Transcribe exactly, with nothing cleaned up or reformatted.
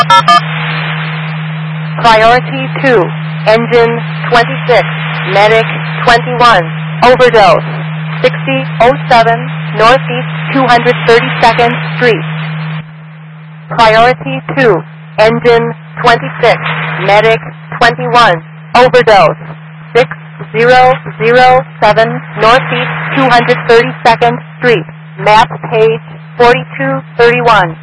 Priority two, engine twenty-six, medic twenty-one, overdose, sixty oh seven, northeast two hundred thirty-second Street. Priority two, engine twenty-six, medic twenty-one, overdose, six zero zero seven, northeast two hundred thirty-second Street, map page forty-two thirty-one.